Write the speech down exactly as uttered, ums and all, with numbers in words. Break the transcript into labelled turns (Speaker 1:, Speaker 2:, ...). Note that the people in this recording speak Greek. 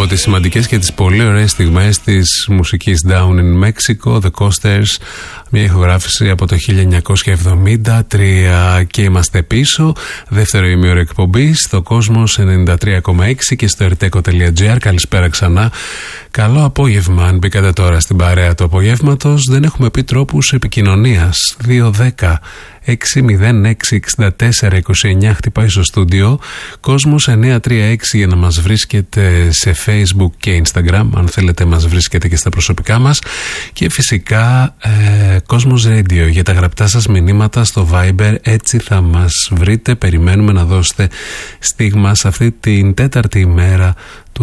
Speaker 1: από τις σημαντικές και τις πολύ ωραίες στιγμές της μουσικής Down in Mexico, The Coasters, μια ηχογράφηση από το χίλια εννιακόσια εβδομήντα τρία, και είμαστε πίσω. Δεύτερο ημίωρο εκπομπή στο Κόσμος ενενήντα τρία κόμμα έξι και στο ερτέκο τελεία τζι άρ. Καλησπέρα ξανά. Καλό απόγευμα. Αν μπήκατε τώρα στην παρέα του απογεύματος, δεν έχουμε πει τρόπους επικοινωνίας. δύο δέκα έξι μηδέν έξι εξήντα τέσσερα είκοσι εννιά χτυπάει στο στούντιο. Κόσμος εννιακόσια τριάντα έξι για να μας βρίσκετε σε Facebook και Instagram. Αν θέλετε μας βρίσκετε και στα προσωπικά μας. Και φυσικά ε, Κόσμος Radio για τα γραπτά σας μηνύματα στο Viber. Έτσι θα μας βρείτε. Περιμένουμε να δώσετε στίγμα σε αυτή την τέταρτη ημέρα